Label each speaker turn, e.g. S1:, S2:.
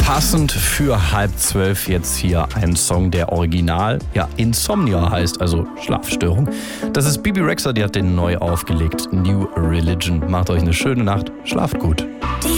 S1: Passend für 11:30 jetzt hier ein Song, der original Insomnia heißt, also Schlafstörung. Das ist Bebe Rexha, die hat den neu aufgelegt. New Religion. Macht euch eine schöne Nacht, schlaft gut.